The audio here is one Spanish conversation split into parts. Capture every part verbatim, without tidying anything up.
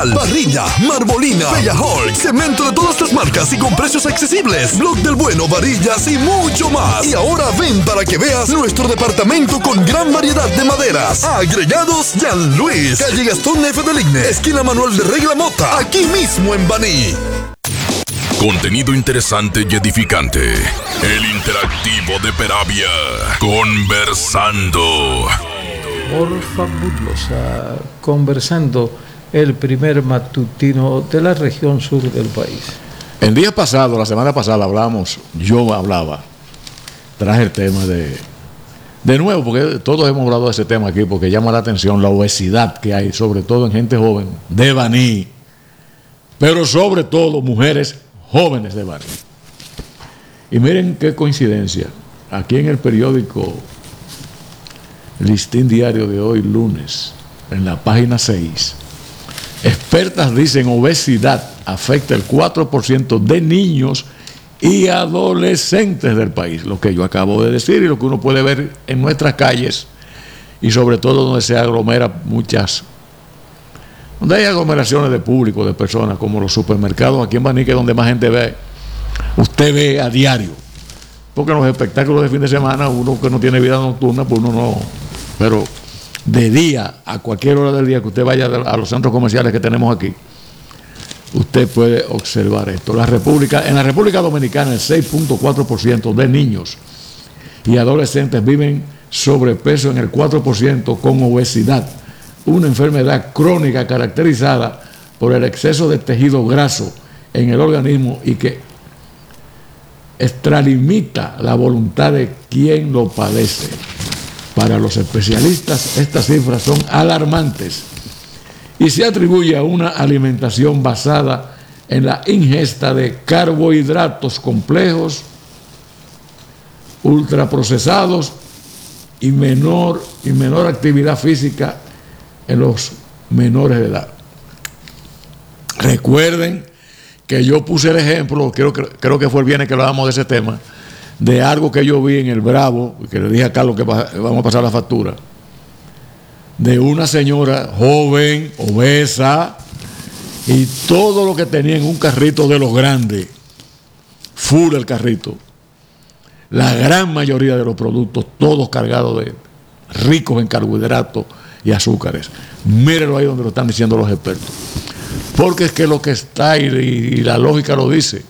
Parrilla, Marbolina, Bella Hulk, cemento de todas las marcas y con precios accesibles, Blog del Bueno, varillas y mucho más. Y ahora ven para que veas nuestro departamento con gran variedad de maderas. Agregados Jean Luis, calle Gastón F. del Igne, esquina Manuel de Regla Mota, aquí mismo en Baní. Contenido interesante y edificante. El interactivo de Peravia. Conversando. Por fabulosa. Conversando. El primer matutino de la región sur del país. El día pasado, la semana pasada hablamos, yo hablaba, traje el tema de, de nuevo, porque todos hemos hablado de ese tema aquí, porque llama la atención la obesidad que hay, sobre todo en gente joven, de Baní, pero sobre todo mujeres jóvenes de Baní. Y miren qué coincidencia, aquí en el periódico Listín Diario de hoy, lunes, en la página seis, expertas dicen obesidad afecta el cuatro por ciento de niños y adolescentes del país. Lo que yo acabo de decir y lo que uno puede ver en nuestras calles y sobre todo donde se aglomera muchas, donde hay aglomeraciones de público, de personas, como los supermercados aquí en Baní, que es donde más gente ve, usted ve a diario. Porque en los espectáculos de fin de semana, uno que no tiene vida nocturna, pues uno no, pero de día, a cualquier hora del día que usted vaya a los centros comerciales que tenemos aquí, usted puede observar esto. La República, en la República Dominicana, el seis punto cuatro por ciento de niños y adolescentes viven sobrepeso, en el cuatro por ciento con obesidad, una enfermedad crónica caracterizada por el exceso de tejido graso en el organismo y que extralimita la voluntad de quien lo padece. Para los especialistas, estas cifras son alarmantes y se atribuye a una alimentación basada en la ingesta de carbohidratos complejos, ultraprocesados y menor, y menor actividad física en los menores de edad. Recuerden que yo puse el ejemplo, creo, creo que fue el viernes que hablábamos de ese tema, de algo que yo vi en el Bravo, que le dije a Carlos que vamos a pasar la factura, de una señora joven, obesa, y todo lo que tenía en un carrito de los grandes, full el carrito, la gran mayoría de los productos, todos cargados de ricos en carbohidratos y azúcares. Mírenlo ahí donde lo están diciendo los expertos. Porque es que lo que está, y, y la lógica lo dice,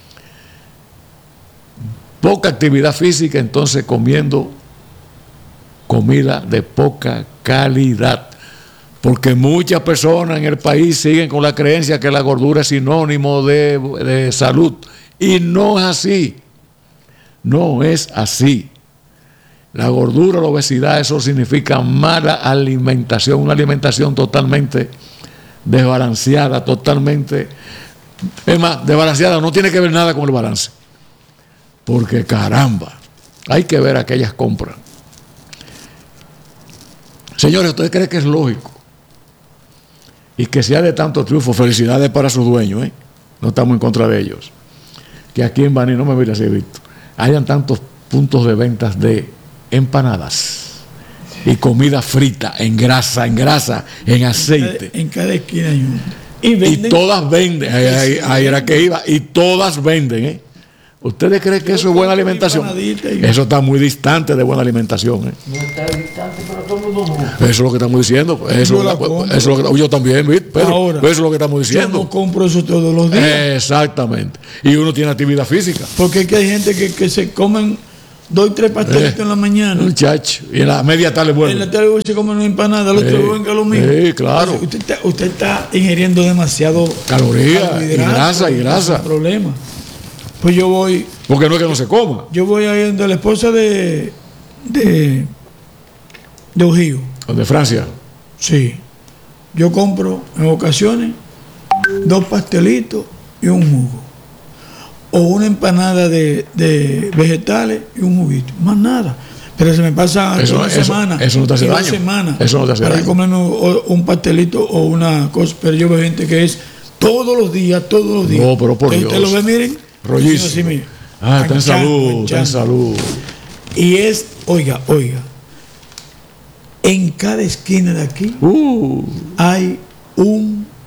poca actividad física, entonces comiendo comida de poca calidad. Porque muchas personas en el país siguen con la creencia que la gordura es sinónimo de, de salud. Y no es así. No es así. La gordura, la obesidad, eso significa mala alimentación, una alimentación totalmente desbalanceada, totalmente, es más, desbalanceada, no tiene que ver nada con el balance. Porque caramba, hay que ver aquellas compras. Señores, ¿ustedes creen que es lógico? Y que sea de tanto triunfo, felicidades para sus dueños, ¿eh? No estamos en contra de ellos. Que aquí en Baní, no me hubiera visto, hayan tantos puntos de ventas de empanadas y comida frita, en grasa, en grasa, en aceite. En cada esquina hay uno. Y, venden, y todas venden, ahí, ahí, ahí era que iba, y todas venden, ¿eh? ¿Ustedes creen que eso es buena alimentación? Eso está muy distante de buena alimentación, ¿eh? No está distante, pero todo el mundo no. Eso es lo que estamos diciendo. Eso, yo, eso es lo que, yo también, pero Ahora, eso es lo que estamos diciendo. Yo no compro eso todos los días. Exactamente. Y uno tiene actividad física. Porque es que hay gente que, que se comen dos y tres pastelitos eh, en la mañana. Muchacho. Y en la media tarde vuelve. En la tarde se comen una empanada, el otro eh, vuelve que lo mismo. Sí, claro. Entonces, usted, está, usted está ingiriendo demasiado calorías y grasa y grasa. No hay problema. Pues yo voy. Porque no es que no se coma. Yo voy ahí donde la esposa de. de. de Ojío. ¿De Francia? Sí. Yo compro en ocasiones dos pastelitos y un jugo. O una empanada de, de vegetales y un juguito. Más nada. Pero se me pasa eso, una eso, semana. Eso no te hace daño. Dos semanas. Eso no te hace para daño. Para comerme un pastelito o una cosa. Pero yo veo gente que es todos los días, todos los días. No, pero por Dios. Usted lo ve, miren. Rollísimo. Así, ah, está en salud, está en salud. Y es, oiga, oiga, en cada esquina de aquí uh. hay un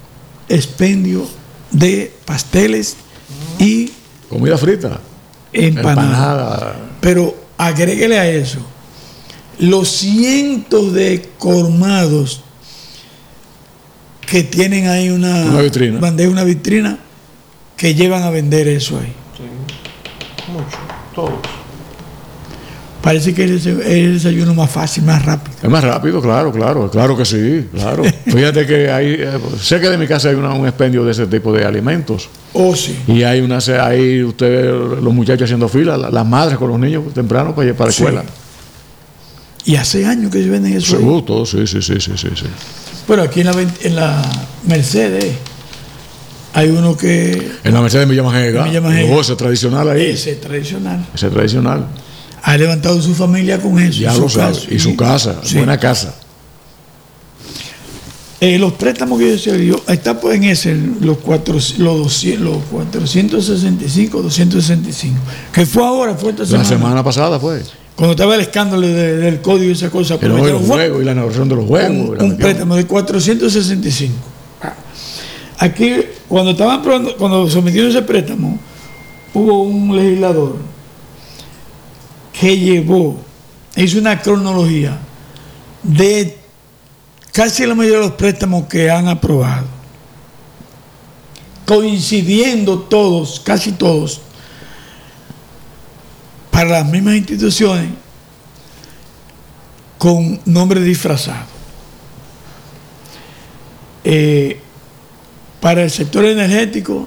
expendio de pasteles y comida frita, empanada. empanada. Pero agréguele a eso los cientos de colmados que tienen ahí una, una vitrina. bandeja, una vitrina, que llevan a vender eso ahí. Sí, mucho, todos. Parece que es el, el desayuno más fácil, más rápido. Es más rápido, claro, claro, claro que sí, claro. Fíjate que hay, cerca de mi casa hay una, un expendio de ese tipo de alimentos. Oh, sí. Y hay una, hay ustedes, los muchachos haciendo fila, las madres con los niños temprano para, para la Sí. escuela. Y hace años que se venden eso. Sí, ahí. todo, sí, sí, sí, sí, sí, sí. Pero aquí en la, en la Mercedes hay uno que... En la Mercedes Villa Majega, Villa Majega. oh, ese tradicional ahí. Ese tradicional. Ese tradicional. Ha levantado su familia con eso. Ya su lo sabe. casa. Y su casa, Sí. buena casa. Eh, los préstamos que yo decía, yo, está pues en ese, los, cuatro, los, doscientos, los cuatrocientos sesenta y cinco, doscientos sesenta y cinco, que fue ahora, fue esta La semana. semana pasada fue. Cuando estaba el escándalo de- del código y esa cosa. El juego, aprovecharon, los ¡guap! juegos y la negociación de los juegos. un, y la un cuestión. préstamo de cuatrocientos sesenta y cinco. Aquí, cuando estaban probando, cuando sometieron ese préstamo, hubo un legislador que llevó, hizo una cronología de casi la mayoría de los préstamos que han aprobado, coincidiendo todos, casi todos, para las mismas instituciones, con nombres disfrazados. Eh, para el sector energético,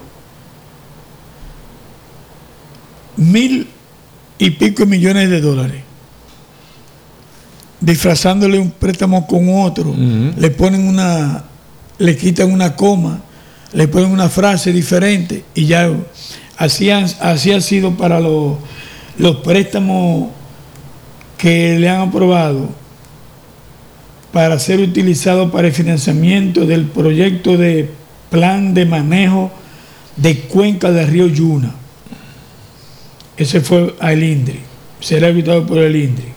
mil y pico millones de dólares, disfrazándole un préstamo con otro. Ujú. Le ponen una, le quitan una coma, le ponen una frase diferente y ya así, han- así ha sido para los, los préstamos que le han aprobado para ser utilizados para el financiamiento del proyecto de plan de manejo de cuenca del río Yuna. Ese fue al INDRI, será evitado por el INDRI.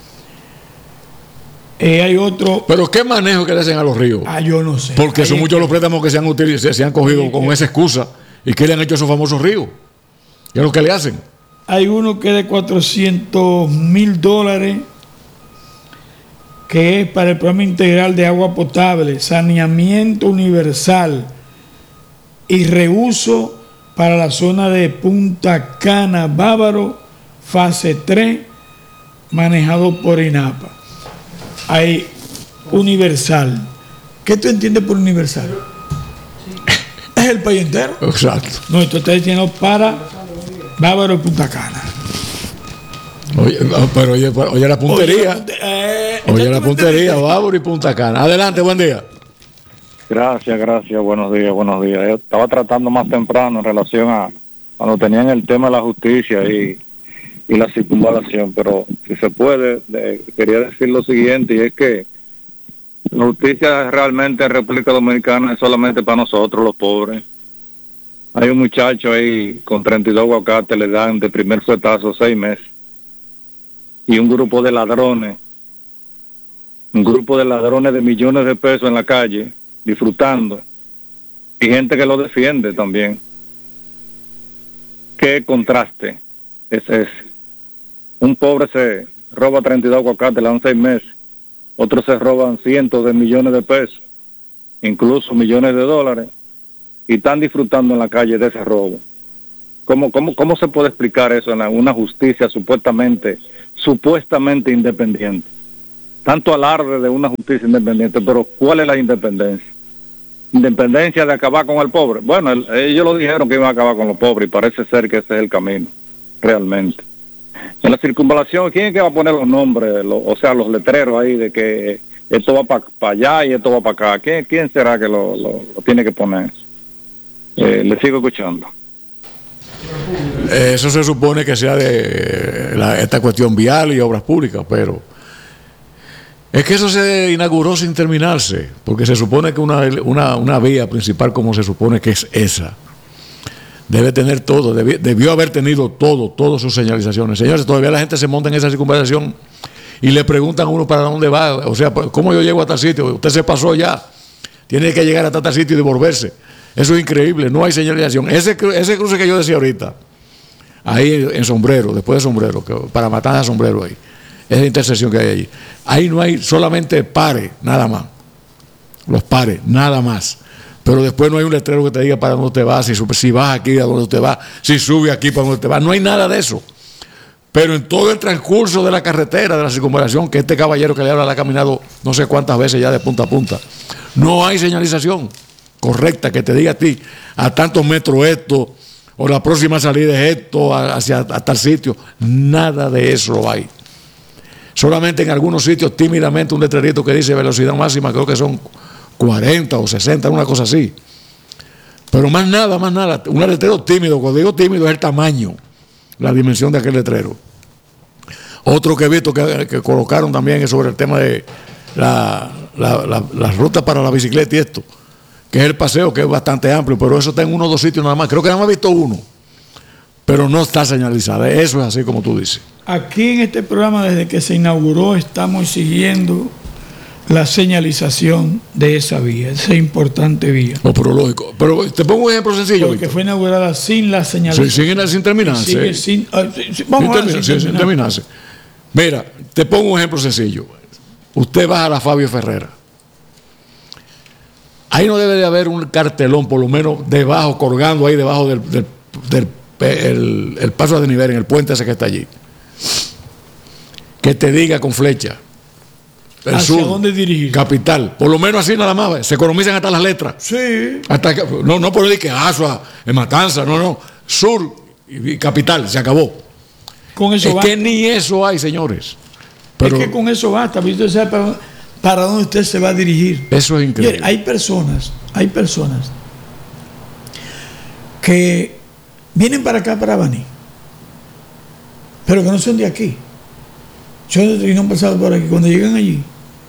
Eh, hay otro, Pero qué manejo que le hacen a los ríos. ah, yo no sé. Porque Ahí son es muchos que- los préstamos que se han utilizado, se han cogido Ahí con que- esa excusa. ¿Y qué le han hecho a esos famosos ríos? ¿Qué es lo que le hacen? Hay uno que es de cuatrocientos mil dólares, que es para el programa integral de agua potable, saneamiento universal y reuso para la zona de Punta Cana, Bávaro, fase tres, manejado por INAPA. Hay universal. ¿Qué tú entiendes por universal? Es el país entero. Exacto. No, esto está diciendo para Bávaro y Punta Cana. Oye, no, pero oye, oye la puntería. Eh, Oye la exactamente. puntería, Bávaro y Punta Cana. Adelante, buen día. Gracias, gracias, buenos días, buenos días. Yo estaba tratando más temprano en relación a cuando tenían el tema de la justicia y, y la circunvalación, pero si se puede, de- quería decir lo siguiente, y es que la justicia realmente en República Dominicana es solamente para nosotros, los pobres. Hay un muchacho ahí con treinta y dos aguacates, le dan de primer suetazo seis meses. Y un grupo de ladrones, un grupo de ladrones de millones de pesos en la calle, disfrutando, y gente que lo defiende también. ¿Qué contraste es ese? Un pobre se roba treinta y dos aguacates, le dan seis meses, otros se roban cientos de millones de pesos, incluso millones de dólares, y están disfrutando en la calle de ese robo. ¿Cómo, cómo, cómo se puede explicar eso en la- una justicia supuestamente, supuestamente independiente? Tanto alarde de una justicia independiente, pero ¿cuál es la independencia? Independencia de acabar con el pobre. Bueno, el- ellos lo dijeron que iban a acabar con los pobres y parece ser que ese es el camino, realmente. En la circunvalación, ¿quién es que va a poner los nombres, lo- o sea, los letreros ahí de que esto va para allá y esto va para acá? ¿Quién, quién será que lo, lo- lo tiene que poner? Eh, le sigo escuchando. Eso se supone que sea de la- esta cuestión vial y obras públicas, pero es que eso se inauguró sin terminarse, porque se supone que una, una, una vía principal, como se supone que es esa, debe tener todo, debió, debió haber tenido todo, todas sus señalizaciones. Señores, todavía la gente se monta en esa circunvalación y le preguntan a uno para dónde va, o sea, ¿cómo yo llego a tal sitio? Usted se pasó ya, tiene que llegar a tal sitio y devolverse. Eso es increíble, no hay señalización. Ese, ese cruce que yo decía ahorita, ahí en Sombrero, después de Sombrero, que, para matar a Sombrero ahí, esa intersección que hay allí, ahí no hay solamente pares, nada más. Los pares, nada más. Pero después no hay un letrero que te diga para dónde te vas, si, si vas aquí a dónde te vas, si sube aquí para dónde te vas, no hay nada de eso. Pero en todo el transcurso de la carretera, de la circunvalación, que este caballero que le habla la ha caminado no sé cuántas veces ya de punta a punta, no hay señalización correcta que te diga a ti, a tantos metros esto, o la próxima salida es esto, hacia a tal sitio. Nada de eso hay. Solamente en algunos sitios tímidamente un letrerito que dice velocidad máxima, creo que son cuarenta o sesenta, una cosa así. Pero más nada, más nada. Un letrero tímido, cuando digo tímido es el tamaño, la dimensión de aquel letrero. Otro que he visto que, que colocaron también es sobre el tema de la, la, la, la ruta para la bicicleta y esto, que es el paseo, que es bastante amplio, pero eso está en uno o dos sitios nada más. Creo que nada más he visto uno, pero no está señalizada. Eso es así como tú dices. Aquí en este programa, desde que se inauguró, estamos siguiendo la señalización de esa vía, esa importante vía. No, pero lógico. Pero te pongo un ejemplo sencillo. Porque Víctor. Fue inaugurada sin la señalización. Sí, sin, sin terminarse. Sigue sin, uh, sí, vamos sin, a ver, sin, sin terminarse. Mira, te pongo un ejemplo sencillo. Usted va a la Fabio Ferrera. Ahí no debe de haber un cartelón, por lo menos debajo, colgando ahí debajo del, del, del el, el paso a desnivel, en el puente ese que está allí, que te diga con flecha el ¿hacia sur, dónde dirigir? Capital, por lo menos así nada más, se economizan hasta las letras. Sí. Hasta que, no, no por decir que Asua, en Matanza, no, no, sur y, y capital, se acabó. Con eso es basta. que ni eso hay, señores. Pero es que con eso basta, usted sabe para, para dónde usted se va a dirigir. Eso es increíble. Mire, hay personas, hay personas que vienen para acá, para Baní, pero que no son de aquí. Yo no han pasado por aquí. Cuando llegan allí,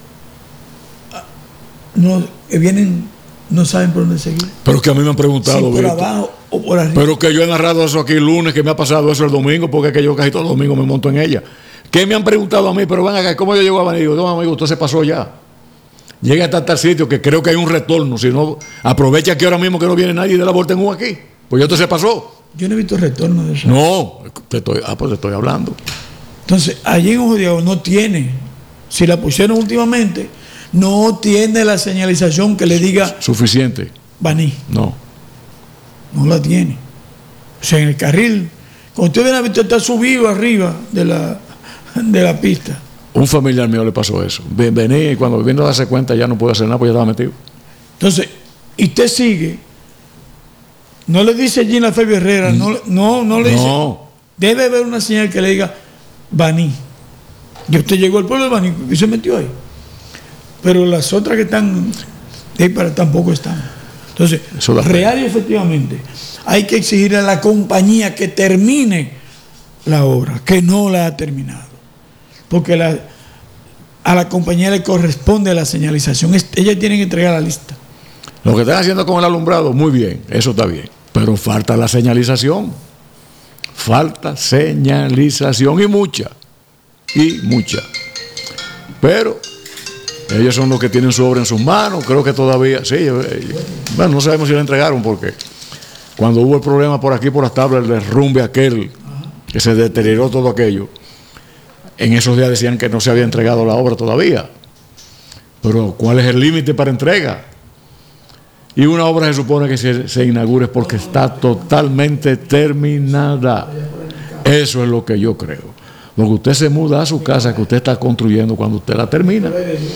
no vienen, no saben por dónde seguir. Pero que a mí me han preguntado, si por Víctor, abajo o por arriba. Pero que yo he narrado eso aquí el lunes, que me ha pasado eso el domingo, porque es que yo casi todos los domingos me monto en ella. Que me han preguntado a mí, pero ven acá, ¿cómo yo llego a Baní? Digo, no, amigo, usted se pasó ya. Llega hasta tal sitio que creo que hay un retorno. Si no, aprovecha que ahora mismo que no viene nadie de la Voltenú aquí. Pues ya usted se pasó. Yo no he visto retorno de eso. No, te estoy, ah, pues te estoy hablando. Entonces, allí en Ojo de Agua no tiene, si la pusieron últimamente, no tiene la señalización que le diga suficiente. Baní. No. No la tiene. O sea, en el carril, cuando usted viene a ver, está subido arriba de la, de la pista. Un familiar mío le pasó eso. Venía y cuando vino a darse cuenta ya no puede hacer nada porque ya estaba metido. Entonces, y usted sigue, no le dice allí en la Fabio Herrera, mm. no, no, no le no. dice, debe haber una señal que le diga Baní. Y usted llegó al pueblo de Baní y se metió ahí. Pero las otras que están de ahí para tampoco están. Entonces, real y efectivamente, hay que exigirle a la compañía que termine la obra, que no la ha terminado. Porque la, a la compañía le corresponde la señalización. Ella tiene que entregar la lista. Lo que están haciendo con el alumbrado, muy bien, eso está bien. Pero falta la señalización. Falta señalización y mucha. Y mucha. Pero ellos son los que tienen su obra en sus manos. Creo que todavía, sí, bueno, no sabemos si la entregaron porque cuando hubo el problema por aquí, por las tablas, el derrumbe aquel, que se deterioró todo aquello, en esos días decían que no se había entregado la obra todavía. Pero ¿cuál es el límite para entrega? Y una obra se supone que se, se inaugure porque está totalmente terminada. Eso es lo que yo creo. Porque usted se muda a su casa que usted está construyendo cuando usted la termina.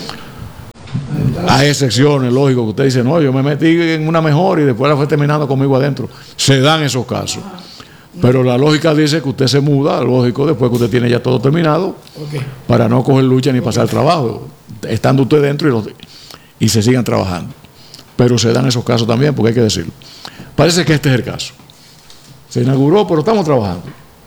Hay excepciones, lógico, que usted dice, no, yo me metí en una mejor y después la fue terminando conmigo adentro. Se dan esos casos. Pero la lógica dice que usted se muda, lógico, después que usted tiene ya todo terminado, okay, para no coger lucha ni pasar trabajo, estando usted dentro y, los, y se sigan trabajando. Pero se dan esos casos también, porque hay que decirlo. Parece que este es el caso. Se inauguró, pero estamos trabajando.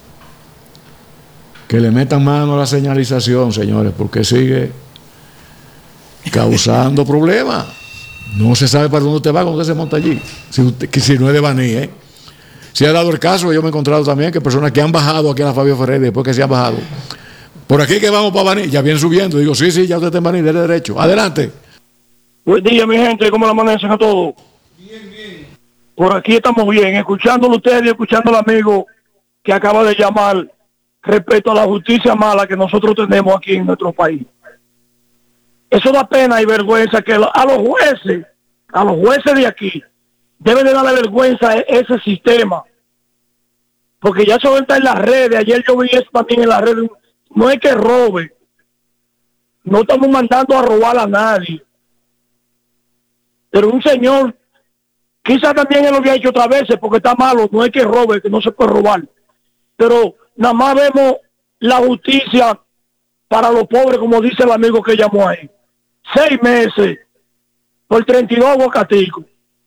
Que le metan mano a la señalización, señores, porque sigue causando problemas. No se sabe para dónde usted va cuando usted se monta allí. Si, usted, que si no es de Baní, ¿eh? Si ha dado el caso, yo me he encontrado también que personas que han bajado aquí a la Fabio Ferrer, después que se han bajado, por aquí que vamos para Baní, ya vienen subiendo. Digo, sí, sí, ya usted está en Baní, dele derecho. Adelante. Buen día, mi gente, ¿cómo la amanecen a todos? Bien, bien. Por aquí estamos bien, escuchándolo ustedes y escuchando al amigo que acaba de llamar respecto a la justicia mala que nosotros tenemos aquí en nuestro país. Eso da pena y vergüenza que a los jueces, a los jueces de aquí, deben de darle vergüenza a ese sistema. Porque ya eso está en las redes, ayer yo vi eso también en las redes. No es que robe, no estamos mandando a robar a nadie. Pero un señor, quizás también él lo había hecho otras veces porque está malo, no es que robe, que no se puede robar. Pero nada más vemos la justicia para los pobres, como dice el amigo que llamó ahí. Seis meses por treinta y dos aguacaticos.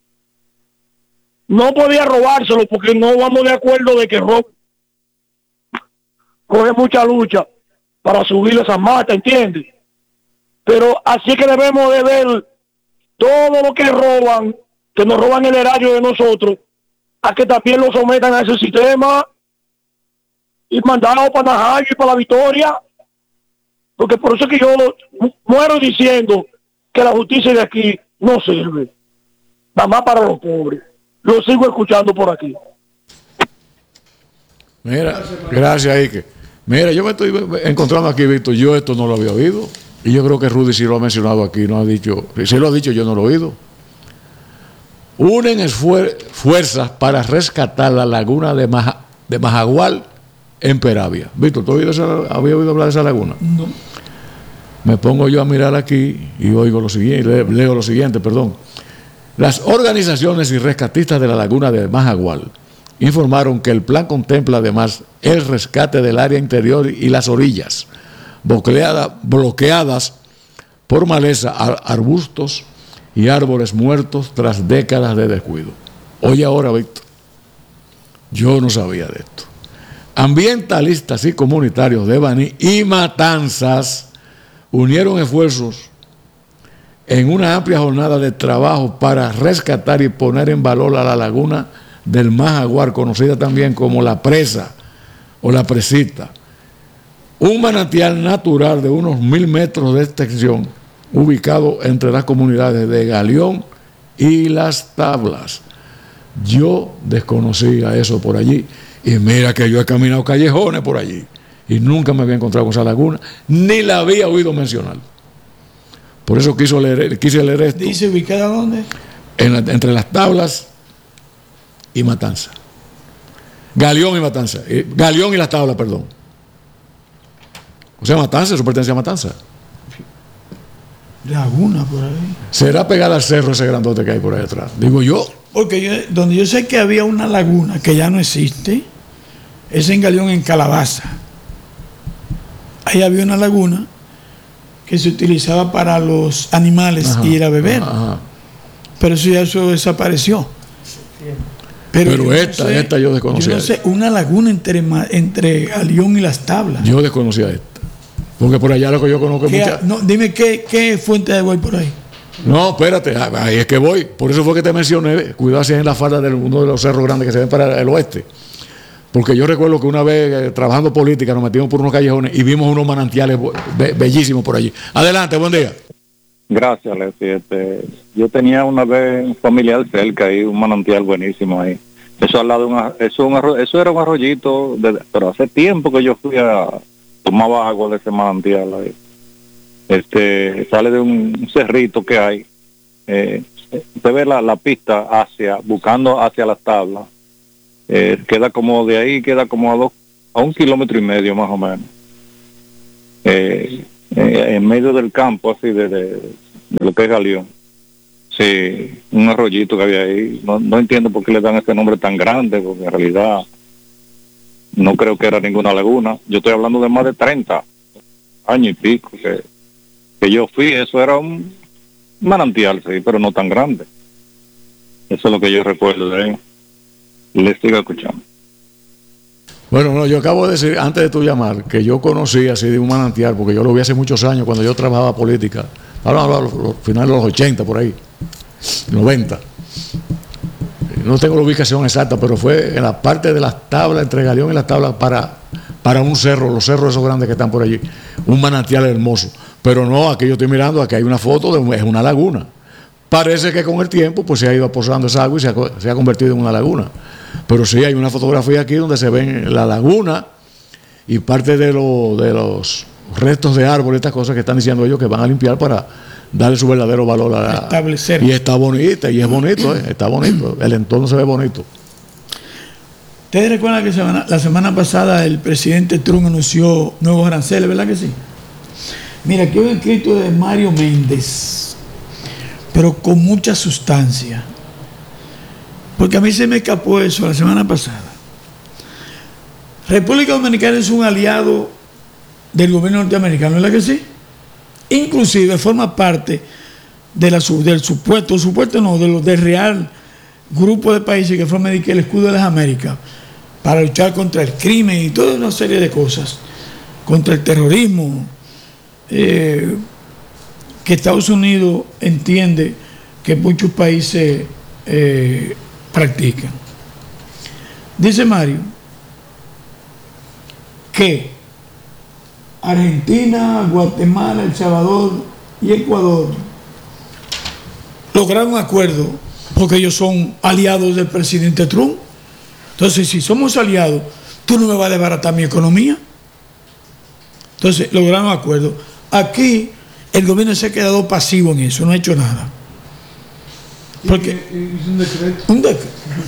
No podía robárselo porque no vamos de acuerdo de que robe. Coge mucha lucha para subir esa mata, ¿entiendes? Pero así que debemos de ver todo lo que roban, que nos roban el erario de nosotros, a que también lo sometan a ese sistema y mandarlo para Najayo y para La Victoria. Porque por eso es que yo muero diciendo que la justicia de aquí no sirve, nada más para los pobres. Lo sigo escuchando por aquí. Mira, gracias, Ike. Mira, yo me estoy encontrando aquí, Víctor, yo esto no lo había oído. Y yo creo que Rudy sí lo ha mencionado aquí, no ha dicho, si lo ha dicho, yo no lo he oído. Unen esfuer fuerzas para rescatar la laguna de, Maja de Majagual en Peravia. Víctor, ¿tú oído esa, había oído hablar de esa laguna? No. Me pongo yo a mirar aquí y oigo lo siguiente, leo lo siguiente, perdón. Las organizaciones y rescatistas de la laguna de Majagual informaron que el plan contempla además el rescate del área interior y las orillas, bloqueada, bloqueadas por maleza, arbustos y árboles muertos tras décadas de descuido. Oye ahora, Víctor, yo no sabía de esto. Ambientalistas y comunitarios de Baní y Matanzas unieron esfuerzos en una amplia jornada de trabajo para rescatar y poner en valor a la laguna del Majagual, conocida también como la presa o la presita, un manantial natural de unos mil metros de extensión, ubicado entre las comunidades de Galeón y Las Tablas. Yo desconocía eso por allí, y mira que yo he caminado callejones por allí, y nunca me había encontrado con esa laguna, ni la había oído mencionar. Por eso quise leer, quise leer esto. ¿Dice ubicada dónde? En la, entre Las Tablas y Matanza. Galeón y Matanza. Eh, Galeón y Las Tablas, perdón. O sea, Matanza, eso pertenece a Matanza. Laguna por ahí. ¿Será pegada al cerro ese grandote que hay por ahí atrás? Digo yo. Porque yo, donde yo sé que había una laguna que ya no existe, es en Galeón, en Calabaza. Ahí había una laguna que se utilizaba para los animales, ajá, ir a beber. Ajá. Pero eso ya eso desapareció. Pero, Pero esta, no sé, esta yo desconocía. Yo no sé, una laguna entre, entre Galeón y Las Tablas. Yo desconocía esta. Porque por allá lo que yo conozco es mucha... No, dime qué, qué fuente de agua hay por ahí. No, espérate, ahí es que voy. Por eso fue que te mencioné, cuidado si es en la falda de uno de los cerros grandes que se ven para el oeste. Porque yo recuerdo que una vez eh, trabajando política nos metimos por unos callejones y vimos unos manantiales be bellísimos por allí. Adelante, buen día. Gracias, Leslie. Este, yo tenía una vez un familiar cerca ahí, un manantial buenísimo ahí. Eso al lado de una, eso, un arro, eso era un arroyito, de, pero hace tiempo que yo fui a tomaba agua de ese manantial ahí. Este, sale de un, un cerrito que hay. Eh, se ve la, la pista hacia, buscando hacia Las Tablas. Eh, queda como de ahí, queda como a dos, a un kilómetro y medio más o menos. Eh, eh, en medio del campo, así de, de, de lo que es Galeón. Sí, un arroyito que había ahí. No, no entiendo por qué le dan ese nombre tan grande, porque en realidad no creo que era ninguna laguna. Yo estoy hablando de más de treinta años y pico que, que yo fui. Eso era un manantial, sí, pero no tan grande. Eso es lo que yo recuerdo de ahí. Le sigo escuchando. Bueno, no, yo acabo de decir, antes de tu llamar, que yo conocí así de un manantial, porque yo lo vi hace muchos años cuando yo trabajaba política. Ahora, a los, los finales de los ochenta, por ahí, noventa. No tengo la ubicación exacta, pero fue en la parte de Las Tablas, entre Galeón y Las Tablas, para, para un cerro, los cerros esos grandes que están por allí. Un manantial hermoso. Pero no, aquí yo estoy mirando, aquí hay una foto de es una laguna. Parece que con el tiempo pues se ha ido aposando esa agua y se ha, se ha convertido en una laguna. Pero sí hay una fotografía aquí donde se ven la laguna y parte de, lo, de los restos de árboles, estas cosas que están diciendo ellos que van a limpiar para darle su verdadero valor a la, establecer. Y está bonita, y es bonito, ¿eh? Está bonito, el entorno se ve bonito. ¿Ustedes recuerdan que semana, la semana pasada el presidente Trump anunció nuevos aranceles, verdad que sí? Mira, aquí hay un escrito de Mario Méndez, pero con mucha sustancia. Porque a mí se me escapó eso la semana pasada. República Dominicana es un aliado del gobierno norteamericano, ¿verdad que sí? Inclusive forma parte de la, del supuesto, supuesto no, de los del real grupo de países que forman el escudo de las Américas para luchar contra el crimen y toda una serie de cosas, contra el terrorismo, eh, que Estados Unidos entiende que muchos países eh, practican. Dice Mario que Argentina, Guatemala, El Salvador y Ecuador lograron un acuerdo porque ellos son aliados del presidente Trump. Entonces, si somos aliados, tú no me vas a desbaratar mi economía. Entonces, lograron un acuerdo. Aquí, el gobierno se ha quedado pasivo en eso, no ha hecho nada. Porque, ¿Es un decreto? Un decreto.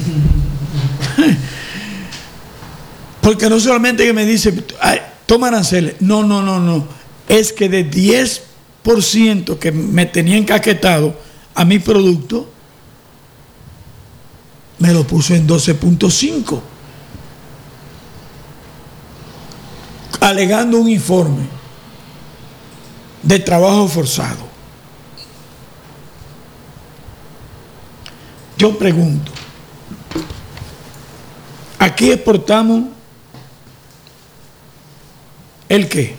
Porque no solamente que me dice, ay, toma aranceles. No, no, no, no. Es que de diez por ciento que me tenía encaquetado a mi producto, me lo puso en doce punto cinco. Alegando un informe de trabajo forzado. Yo pregunto, aquí exportamos ¿el qué?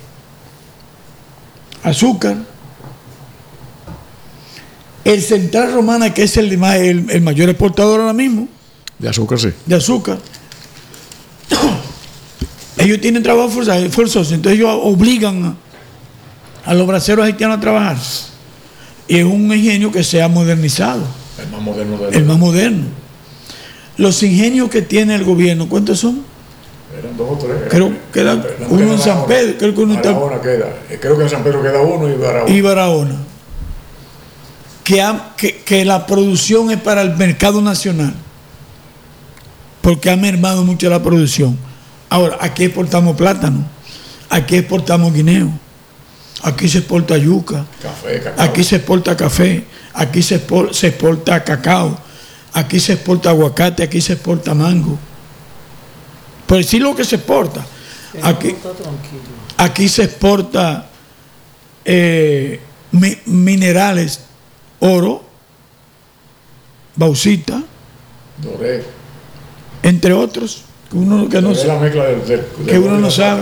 Azúcar. El Central Romana, que es el, el, el mayor exportador ahora mismo. De azúcar, sí. De azúcar. Ellos tienen trabajo forzoso, entonces ellos obligan a, a los braceros haitianos a trabajar. Y es un ingenio que se ha modernizado. El más moderno de El más moderno. Los ingenios que tiene el gobierno, ¿cuántos son? Eran dos o tres. Creo que era uno en San Pedro. Creo que uno está. Queda. Creo que en San Pedro queda uno y Barahona. Y Barahona. Que, ha, que, que la producción es para el mercado nacional. Porque ha mermado mucho la producción. Ahora, aquí exportamos plátano. Aquí exportamos guineo. Aquí se exporta yuca. Café, cacao. Aquí se exporta café. Aquí se exporta, se exporta cacao. Aquí se exporta aguacate. Aquí se exporta mango. Por decir lo que se exporta. Aquí, aquí se exporta eh, mi, minerales, oro, bauxita, Doré. entre otros, que uno, que no, la mezcla del, del, del que uno no sabe.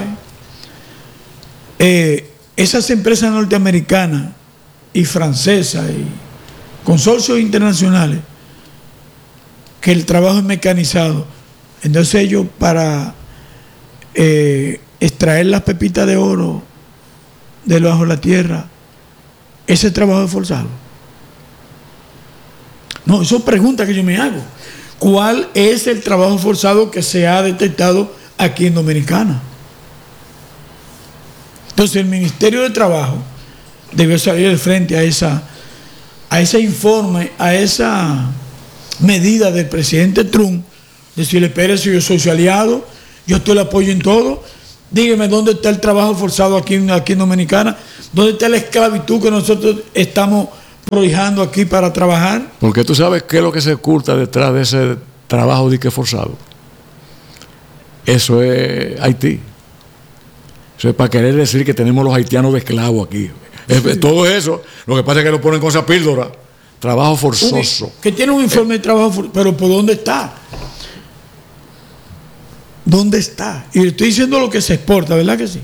Eh, esas empresas norteamericanas y francesas y consorcios internacionales, que el trabajo es mecanizado, entonces ellos para eh, extraer las pepitas de oro de bajo la tierra, ese trabajo es forzado. No, eso es pregunta que yo me hago. ¿Cuál es el trabajo forzado que se ha detectado aquí en Dominicana? Entonces el Ministerio de Trabajo debió salir de frente a esa, a ese informe, a esa medida del presidente Trump. Decirle, espérese, si yo soy su aliado, yo estoy el apoyo en todo. Dígame dónde está el trabajo forzado aquí, aquí en Dominicana, dónde está la esclavitud que nosotros estamos prohijando aquí para trabajar. Porque tú sabes qué es lo que se oculta detrás de ese trabajo de que forzado. Eso es Haití. Eso es para querer decir que tenemos los haitianos de esclavos aquí. Es, todo eso, lo que pasa es que lo ponen con esa píldora. Trabajo forzoso. Que tiene un informe de trabajo forzoso, pero ¿por dónde está? ¿Dónde está? Y le estoy diciendo lo que se exporta, ¿verdad que sí?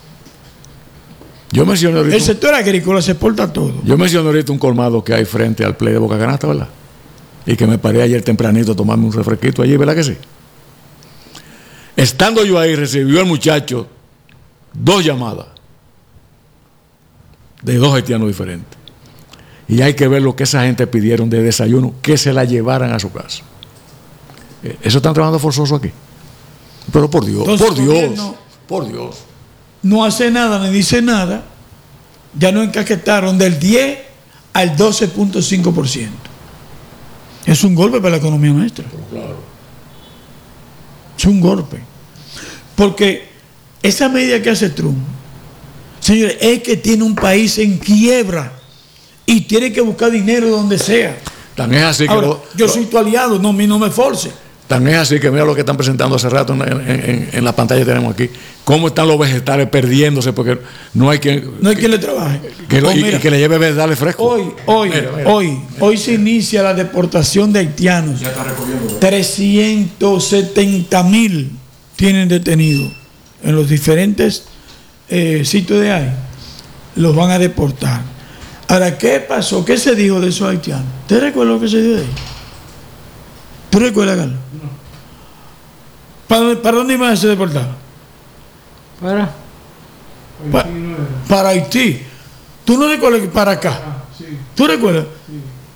Yo mencioné ahorita, el sector agrícola se exporta todo. Yo mencioné ahorita un colmado que hay frente al Play de Boca Canasta, ¿verdad? Y que me paré ayer tempranito a tomarme un refresquito allí, ¿verdad que sí? Estando yo ahí, recibió el muchacho dos llamadas de dos haitianos diferentes. y hay que ver lo que esa gente pidieron de desayuno, que se la llevaran a su casa. Eso están trabajando forzoso aquí. Pero por Dios, Entonces, por Dios, por Dios. No hace nada, ni dice nada. Ya nos encaquetaron del diez al doce punto cinco por ciento. Es un golpe para la economía nuestra. Claro. Es un golpe. Porque esa medida que hace Trump, señores, es que tiene un país en quiebra y tiene que buscar dinero donde sea. Tan es así que Ahora, lo, yo lo, soy tu aliado, no, no me force. Tan es así que mira lo que están presentando hace rato en, en, en, en la pantalla que tenemos aquí. Cómo están los vegetales perdiéndose porque no hay quien, no hay quien le trabaje. Que, oh, y, mira, y que le lleve vegetales frescos. Hoy, hoy, mira, mira, hoy, mira. hoy se inicia la deportación de haitianos. Ya está recogiendo. trescientos setenta mil tienen detenidos en los diferentes eh, sitios de ahí. Los van a deportar. Ahora, ¿qué pasó? ¿Qué se dijo de esos haitianos? ¿Te recuerdas lo que se dijo de ahí? ¿Tú recuerdas, Carlos? No. ¿Para dónde, ¿Para dónde iban a ser deportados? Para. Pa, para Haití. ¿Tú no recuerdas que para acá? Ah, sí. ¿Tú recuerdas? Sí.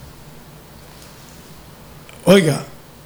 Oiga,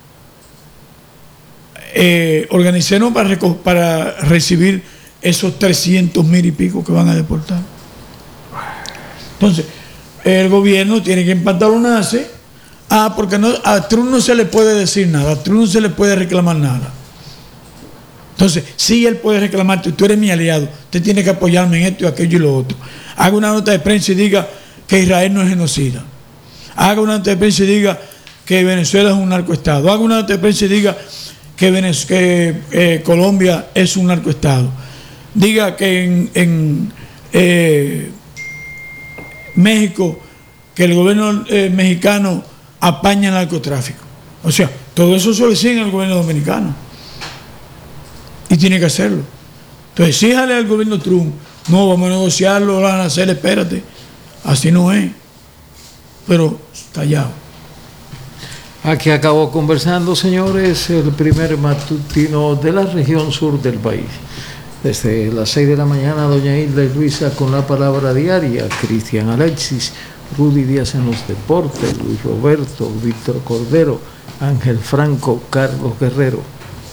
eh, organicemos para, para recibir esos trescientos mil y pico que van a deportar. Entonces, el gobierno tiene que empantalonarse. Ah, porque no, a Trump no se le puede decir nada, a Trump no se le puede reclamar nada. Entonces, sí, él puede reclamarte, tú eres mi aliado, usted tiene que apoyarme en esto y aquello y lo otro. Haga una nota de prensa y diga que Israel no es genocida. Haga una nota de prensa y diga que Venezuela es un narcoestado. Haga una nota de prensa y diga que, Venez- que eh, Colombia es un narcoestado. Diga que en, en eh, México, que el gobierno eh, mexicano apaña el narcotráfico. O sea, todo eso se lo decía al gobierno dominicano. Y tiene que hacerlo. Entonces, exíjale al gobierno Trump, no, vamos a negociarlo, lo van a hacer, espérate. Así no es. Pero callado. Aquí acabó conversando, señores, el primer matutino de la región sur del país. Desde las seis de la mañana, doña Hilda y Luisa con la palabra diaria, Cristian Alexis, Rudy Díaz en los deportes, Luis Roberto, Víctor Cordero, Ángel Franco, Carlos Guerrero.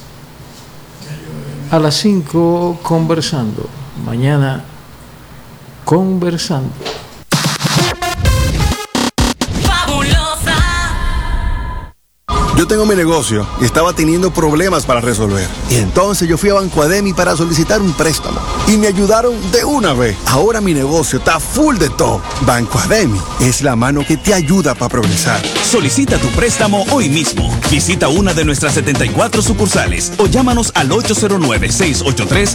A las cinco conversando. Mañana conversando. Fabulosa. Yo tengo mi negocio y estaba teniendo problemas para resolver. Y entonces yo fui a Banco Ademi para solicitar un préstamo. Y me ayudaron de una vez. Ahora mi negocio está full de todo. Banco Ademi es la mano que te ayuda para progresar. Solicita tu préstamo hoy mismo. Visita una de nuestras setenta y cuatro sucursales o llámanos al ocho cero nueve, seis ocho tres,